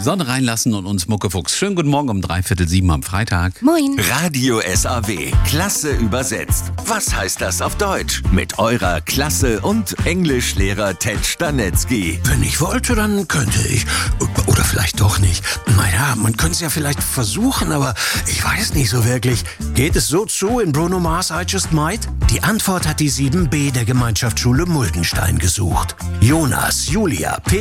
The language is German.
Sonne reinlassen und uns Muckefuchs. Schönen guten Morgen um 6:45 am Freitag. Moin. Radio SAW. Klasse übersetzt. Was heißt das auf Deutsch? Mit eurer Klasse- und Englischlehrer Ted Stanetzky. Wenn ich wollte, dann könnte ich. Oder vielleicht doch nicht. Naja, man könnte es ja vielleicht versuchen, aber ich weiß nicht so wirklich. Geht es so zu in Bruno Mars I Just Might? Die Antwort hat die 7b der Gemeinschaftsschule Muldenstein gesucht. Jonas, Julia,